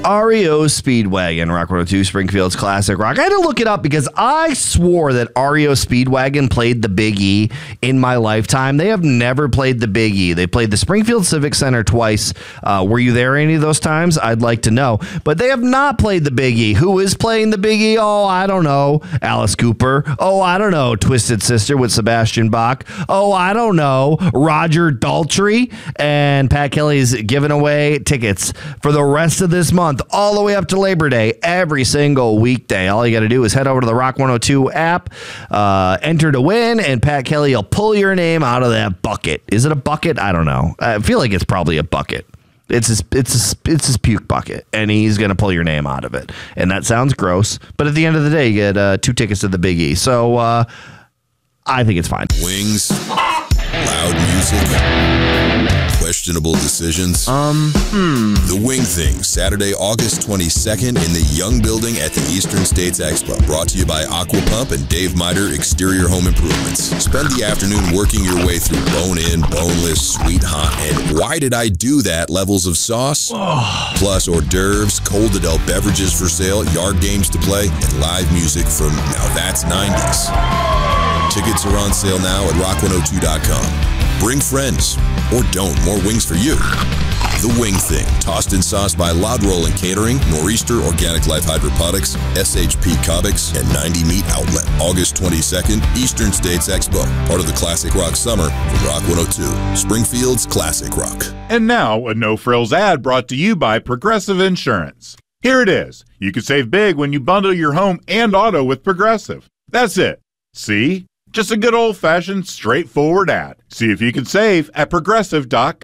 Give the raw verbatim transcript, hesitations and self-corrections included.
R E O Speedwagon, Rock one oh two, Springfield's Classic Rock. I had to look it up because I swore that R E O Speedwagon played the Big E in my lifetime. They have never played the Big E. They played the Springfield Civic Center twice. Uh, were you there any of those times? I'd like to know. But they have not played the Big E. Who is playing the Big E? Oh, I don't know. Alice Cooper. Oh, I don't know. Twisted Sister with Sebastian Bach. Oh, I don't know. Roger Daltrey. And Pat Kelly's giving away tickets for the rest of this month, all the way up to Labor Day, every single weekday. All you got to do is head over to the Rock one oh two app, uh, enter to win, and Pat Kelly will pull your name out of that bucket. Is it a bucket? I don't know. I feel like it's probably a bucket. It's his, it's his, it's his puke bucket, and he's going to pull your name out of it. And that sounds gross, but at the end of the day, you get uh, two tickets to the Big E. So uh, I think it's fine. Wings, loud music, questionable decisions. Um, hmm. The Wing Thing, Saturday, August twenty-second in the Young Building at the Eastern States Expo. Brought to you by Aqua Pump and Dave Miter Exterior Home Improvements. Spend the afternoon working your way through bone-in, boneless, sweet, hot, and why did I do that levels of sauce. Oh. Plus hors d'oeuvres, cold adult beverages for sale, yard games to play, and live music from Now That's nineties. Tickets are on sale now at rock one oh two dot com. Bring friends, or don't. More wings for you. The Wing Thing, tossed and sauced by Loud Rollin' Catering, Nor'easter Organic Life Hydroponics, S H P Comics, and ninety Meat Outlet. August twenty-second, Eastern States Expo, part of the Classic Rock Summer from Rock one oh two, Springfield's Classic Rock. And now, a no-frills ad brought to you by Progressive Insurance. Here it is. You can save big when you bundle your home and auto with Progressive. That's it. See? Just a good old-fashioned, straightforward ad. See if you can save at progressive dot com.